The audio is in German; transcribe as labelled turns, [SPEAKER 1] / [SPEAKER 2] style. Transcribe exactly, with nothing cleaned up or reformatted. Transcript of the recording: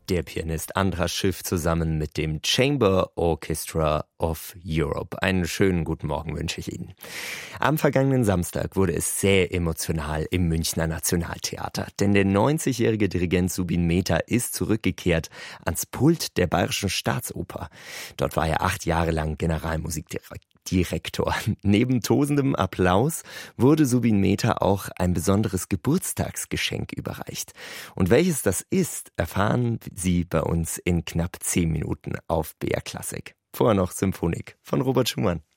[SPEAKER 1] Der Pianist Andras Schiff zusammen mit dem Chamber Orchestra of Europe. Einen schönen guten Morgen wünsche ich Ihnen. Am vergangenen Samstag wurde es sehr emotional im Münchner Nationaltheater. Denn der neunzigjährige Dirigent Zubin Mehta ist zurückgekehrt ans Pult der Bayerischen Staatsoper. Dort war er acht Jahre lang Generalmusikdirektor. Direktor. Neben tosendem Applaus wurde Zubin Mehta auch ein besonderes Geburtstagsgeschenk überreicht. Und welches das ist, erfahren Sie bei uns in knapp zehn Minuten auf B R Klassik. Vorher noch Symphonik von Robert Schumann.